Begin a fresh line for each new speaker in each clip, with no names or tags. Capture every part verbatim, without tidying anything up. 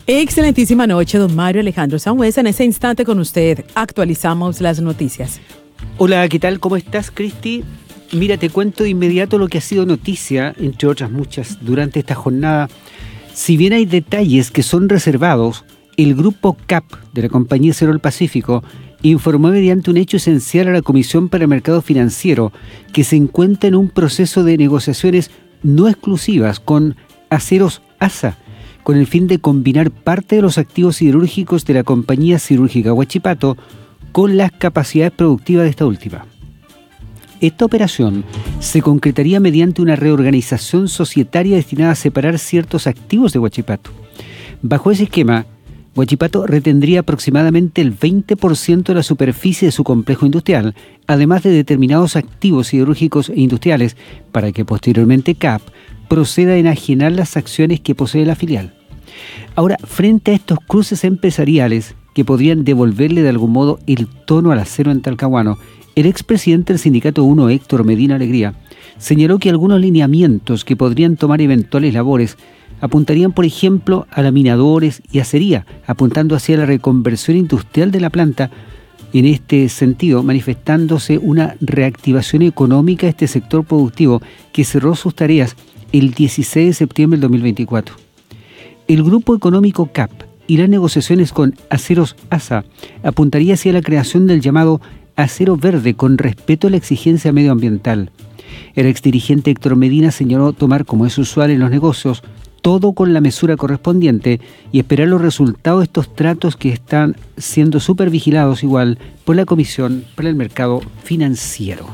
Excelentísima noche, don Mario Alejandro Sangüesa. En ese instante con usted actualizamos las noticias.
Hola, ¿qué tal? ¿Cómo estás, Cristi? Mira, te cuento de inmediato lo que ha sido noticia, entre otras muchas, durante esta jornada. Si bien hay detalles que son reservados, el grupo C A P de la compañía Cerol Pacífico informó mediante un hecho esencial a la Comisión para el Mercado Financiero que se encuentra en un proceso de negociaciones no exclusivas con Aceros A S A, con el fin de combinar parte de los activos siderúrgicos de la compañía siderúrgica Huachipato con las capacidades productivas de esta última. Esta operación se concretaría mediante una reorganización societaria destinada a separar ciertos activos de Huachipato. Bajo ese esquema, Huachipato retendría aproximadamente el veinte por ciento de la superficie de su complejo industrial, además de determinados activos siderúrgicos e industriales, para que posteriormente C A P proceda a enajenar las acciones que posee la filial. Ahora, frente a estos cruces empresariales que podrían devolverle de algún modo el tono al acero en Talcahuano, el expresidente del Sindicato uno, Héctor Medina Alegría, señaló que algunos lineamientos que podrían tomar eventuales labores apuntarían, por ejemplo, a laminadores y acería, apuntando hacia la reconversión industrial de la planta. En este sentido, manifestándose una reactivación económica de este sector productivo que cerró sus tareas el dieciséis de septiembre del dos mil veinticuatro. El grupo económico C A P y las negociaciones con Aceros A S A apuntaría hacia la creación del llamado acero verde con respeto a la exigencia medioambiental. El exdirigente Héctor Medina señaló tomar, como es usual en los negocios, todo con la mesura correspondiente y esperar los resultados de estos tratos que están siendo supervigilados igual por la Comisión para el Mercado Financiero.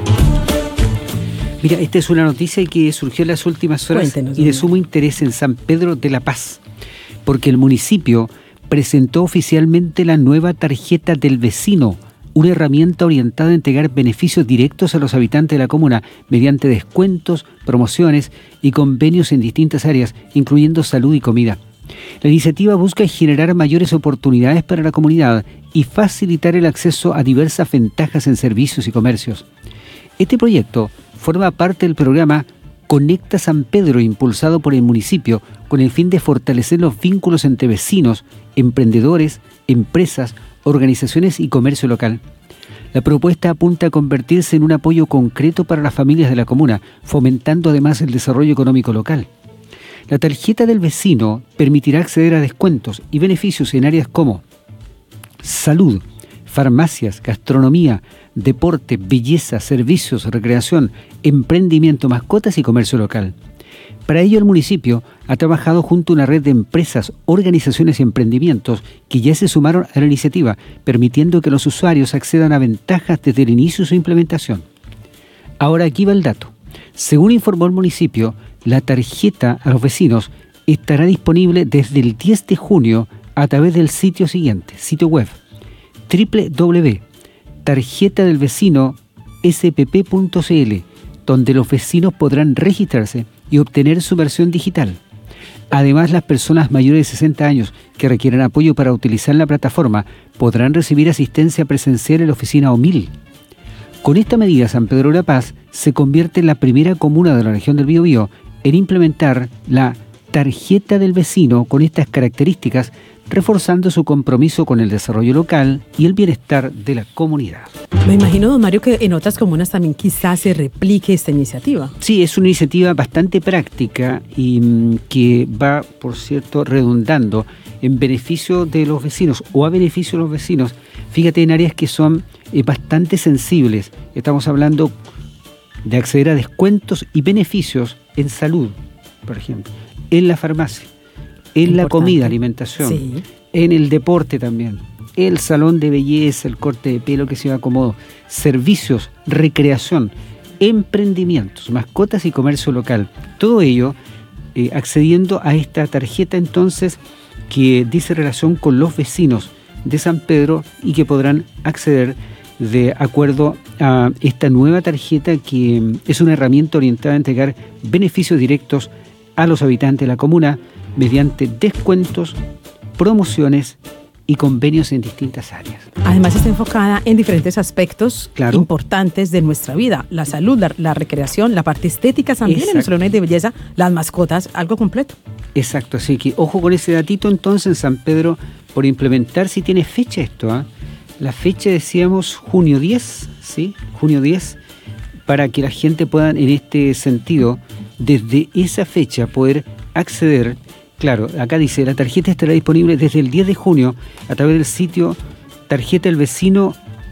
Mira, esta es una noticia que surgió en las últimas horas Cuéntenos, y de sumo interés en San Pedro de la Paz, porque el municipio presentó oficialmente la nueva tarjeta del vecino, una herramienta orientada a entregar beneficios directos a los habitantes de la comuna mediante descuentos, promociones y convenios en distintas áreas, incluyendo salud y comida. La iniciativa busca generar mayores oportunidades para la comunidad y facilitar el acceso a diversas ventajas en servicios y comercios. Este proyecto forma parte del programa Conecta San Pedro, impulsado por el municipio, con el fin de fortalecer los vínculos entre vecinos, emprendedores, empresas, organizaciones y comercio local. La propuesta apunta a convertirse en un apoyo concreto para las familias de la comuna, fomentando además el desarrollo económico local. La tarjeta del vecino permitirá acceder a descuentos y beneficios en áreas como salud, farmacias, gastronomía, deporte, belleza, servicios, recreación, emprendimiento, mascotas y comercio local. Para ello, el municipio ha trabajado junto a una red de empresas, organizaciones y emprendimientos que ya se sumaron a la iniciativa, permitiendo que los usuarios accedan a ventajas desde el inicio de su implementación. Ahora aquí va el dato. Según informó el municipio, la tarjeta a los vecinos estará disponible desde el diez de junio a través del sitio siguiente, sitio web doble u doble u doble u punto tarjeta del vecino s p p punto c l, donde los vecinos podrán registrarse y obtener su versión digital. Además, las personas mayores de sesenta años que requieran apoyo para utilizar la plataforma podrán recibir asistencia presencial en la oficina O M I L. Con esta medida, San Pedro de la Paz se convierte en la primera comuna de la región del Biobío en implementar la tarjeta del vecino con estas características, reforzando su compromiso con el desarrollo local y el bienestar de la comunidad.
Me imagino, don Mario, que en otras comunas también quizás se replique esta iniciativa.
Sí, es una iniciativa bastante práctica y mmm, que va, por cierto, redundando en beneficio de los vecinos o a beneficio de los vecinos. Fíjate, en áreas que son eh, bastante sensibles. Estamos hablando de acceder a descuentos y beneficios en salud, por ejemplo, en la farmacia, en Importante. La comida, alimentación, sí. En el deporte también, el salón de belleza, el corte de pelo que se va acomodo, servicios, recreación, emprendimientos, mascotas y comercio local. Todo ello eh, accediendo a esta tarjeta entonces que dice relación con los vecinos de San Pedro y que podrán acceder de acuerdo a esta nueva tarjeta que es una herramienta orientada a entregar beneficios directos a los habitantes de la comuna mediante descuentos, promociones y convenios en distintas áreas.
Además está enfocada en diferentes aspectos
claro.
importantes de nuestra vida, la salud, la, la recreación, la parte estética también, en nuestro salón de belleza, las mascotas, algo completo.
Exacto, así que ojo con ese datito entonces en San Pedro por implementar, si tiene fecha esto, ¿eh? La fecha decíamos junio diez, ¿sí? Junio diez, para que la gente pueda en este sentido, desde esa fecha poder acceder. Claro, acá dice, la tarjeta estará disponible desde el diez de junio a través del sitio tarjeta del vecino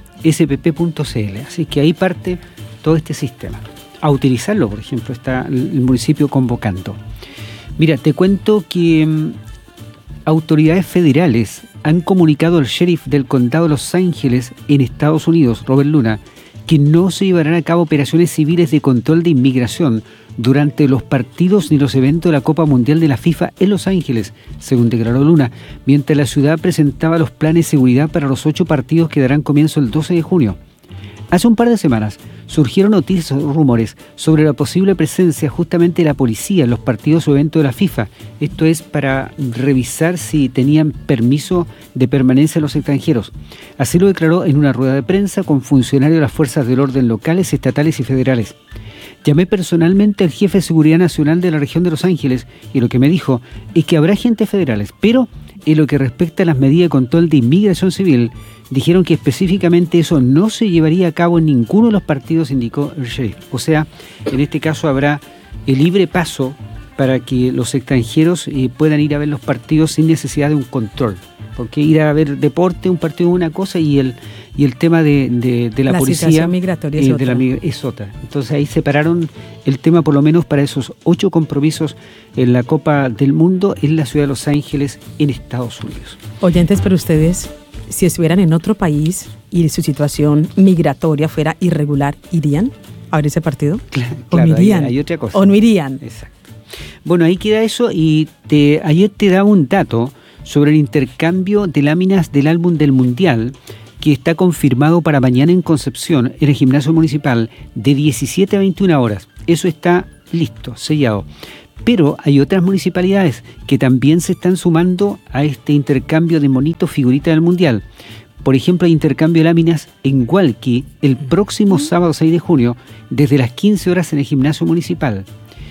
s p p punto c l. Así que ahí parte todo este sistema. A utilizarlo, por ejemplo, está el municipio convocando. Mira, te cuento que um, autoridades federales han comunicado al sheriff del condado de Los Ángeles en Estados Unidos, Robert Luna, que no se llevarán a cabo operaciones civiles de control de inmigración durante los partidos ni los eventos de la Copa Mundial de la FIFA en Los Ángeles, según declaró Luna, mientras la ciudad presentaba los planes de seguridad para los ocho partidos que darán comienzo el doce de junio. Hace un par de semanas surgieron noticias o rumores sobre la posible presencia justamente de la policía en los partidos o eventos de la FIFA. Esto es para revisar si tenían permiso de permanencia los extranjeros. Así lo declaró en una rueda de prensa con funcionarios de las fuerzas del orden locales, estatales y federales. Llamé personalmente al jefe de Seguridad Nacional de la región de Los Ángeles y lo que me dijo es que habrá agentes federales, pero en lo que respecta a las medidas de control de inmigración civil, dijeron que específicamente eso no se llevaría a cabo en ninguno de los partidos, indicó el sheriff. O sea, en este caso habrá el libre paso para que los extranjeros eh, puedan ir a ver los partidos sin necesidad de un control. Porque ir a ver deporte, un partido es una cosa y el y el tema de, de, de la, la policía
migratoria es,
eh,
otra.
De la, es otra. Entonces ahí separaron el tema por lo menos para esos ocho compromisos en la Copa del Mundo en la ciudad de Los Ángeles, en Estados Unidos.
Oyentes, pero ustedes, si estuvieran en otro país y su situación migratoria fuera irregular, ¿irían a ver ese partido?
Claro,
¿O no irían?
Hay, hay otra cosa.
¿O no irían?
Exacto. Bueno, ahí queda eso y te, ayer te daba un dato sobre el intercambio de láminas del álbum del Mundial que está confirmado para mañana en Concepción, en el gimnasio municipal, de diecisiete a veintiuna horas. Eso está listo, sellado. Pero hay otras municipalidades que también se están sumando a este intercambio de monitos figuritas del Mundial. Por ejemplo, hay intercambio de láminas en Hualqui el próximo sábado seis de junio, desde las quince horas en el gimnasio municipal.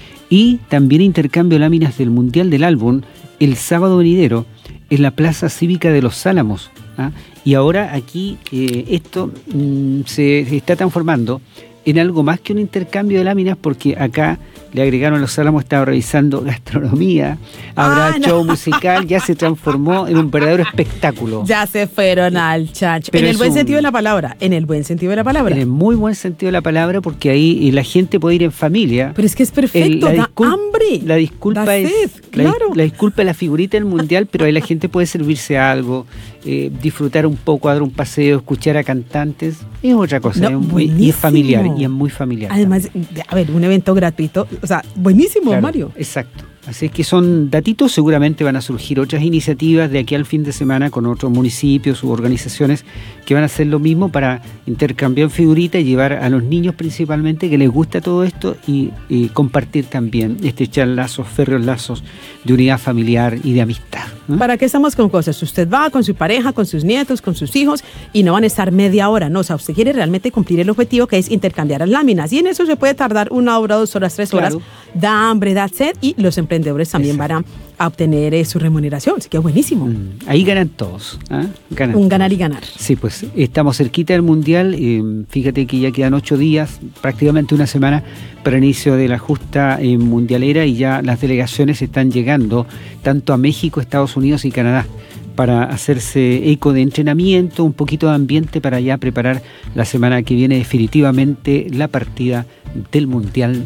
Y también intercambio de láminas del Mundial del álbum el sábado venidero en la Plaza Cívica de Los Álamos. ¿Ah? Y ahora aquí eh, esto mmm, se, se está transformando en algo más que un intercambio de láminas, porque acá le agregaron Los Álamos, estaba revisando gastronomía, habrá ah, show no. musical, ya se transformó en un verdadero espectáculo.
Ya se fueron al chacho. Pero en el buen un, sentido de la palabra, en el buen sentido de la palabra.
En el muy buen sentido de la palabra, porque ahí la gente puede ir en familia.
Pero es que es perfecto, el, da discul- hambre.
La disculpa da es sed, claro. la, la disculpa es la figurita del Mundial, pero ahí la gente puede servirse algo, eh, disfrutar un poco, dar un paseo, escuchar a cantantes, es otra cosa, no, es muy, y es familiar, y es muy familiar.
Además, también. a ver, un evento gratuito, o sea, buenísimo, claro, Mario.
Exacto. Así es que son datitos, seguramente van a surgir otras iniciativas de aquí al fin de semana con otros municipios u organizaciones que van a hacer lo mismo para intercambiar figuritas y llevar a los niños principalmente que les gusta todo esto y, y compartir también, estrechar lazos, férreos lazos de unidad familiar y de amistad. ¿eh?
¿Para qué estamos con cosas? Usted va con su pareja, con sus nietos, con sus hijos y no van a estar media hora, no, o sea, usted quiere realmente cumplir el objetivo que es intercambiar las láminas y en eso se puede tardar una hora, dos horas, tres horas, claro. Da hambre, da sed y los emprendedores también Exacto. van a obtener eh, su remuneración, así que es buenísimo.
Mm, ahí ganan todos. ¿eh? Ganan
Un
todos.
ganar y ganar.
Sí, pues estamos cerquita del Mundial, eh, fíjate que ya quedan ocho días, prácticamente una semana para el inicio de la justa eh, mundialera y ya las delegaciones están llegando tanto a México, Estados Unidos y Canadá para hacerse eco de entrenamiento, un poquito de ambiente para ya preparar la semana que viene definitivamente la partida del Mundial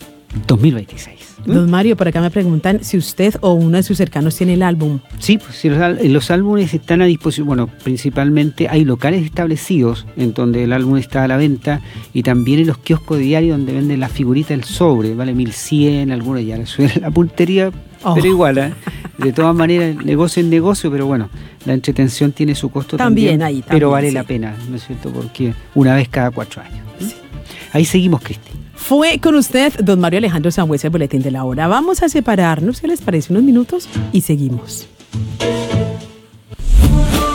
dos mil veintiséis. ¿Mm?
Don Mario, por acá me preguntan si usted o uno de sus cercanos tiene el álbum.
Sí, pues si los, los álbumes están a disposición, bueno, principalmente hay locales establecidos en donde el álbum está a la venta y también en los kioscos diarios donde venden la figurita del sobre, vale mil cien, algunos ya le suben la puntería, oh. pero igual, ¿eh? De todas maneras, negocio es negocio, pero bueno, la entretención tiene su costo también,
también, ahí, también
pero vale
sí.
la pena, ¿no es cierto? Porque una vez cada cuatro años. Sí. Ahí seguimos, Cristi.
Fue con usted don Mario Alejandro Sangüesa, el Boletín de la Hora. Vamos a separarnos, ¿qué les parece? Unos minutos y seguimos.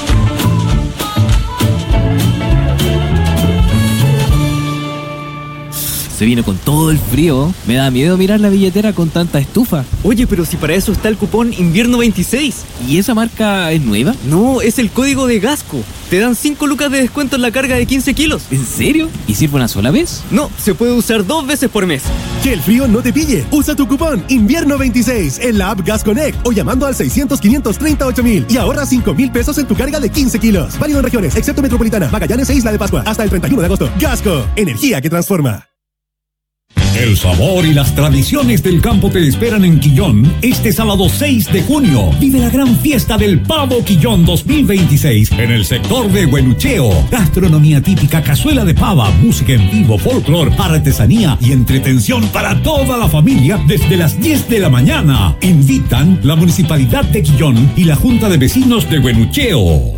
se vino con todo el frío. Me da miedo mirar la billetera con tanta estufa.
Oye, pero si para eso está el cupón Invierno veintiséis.
¿Y esa marca es nueva?
No, es el código de Gasco. Te dan cinco lucas de descuento en la carga de quince kilos.
¿En serio? ¿Y sirve una sola vez?
No, se puede usar dos veces por mes.
Que el frío no te pille. Usa tu cupón Invierno veintiséis en la app Gas Connect o llamando al seiscientos, quinientos treinta, ocho mil y ahorra cinco mil pesos en tu carga de quince kilos. Válido en regiones, excepto Metropolitana, Magallanes e Isla de Pascua. Hasta el treinta y uno de agosto. Gasco, energía que transforma.
El sabor y las tradiciones del campo te esperan en Quillón este sábado seis de junio. Vive la gran fiesta del Pavo Quillón dos mil veintiséis en el sector de Huenucheo. Gastronomía típica, cazuela de pava, música en vivo, folclor, artesanía y entretención para toda la familia desde las diez de la mañana. Invitan la Municipalidad de Quillón y la Junta de Vecinos de Huenucheo.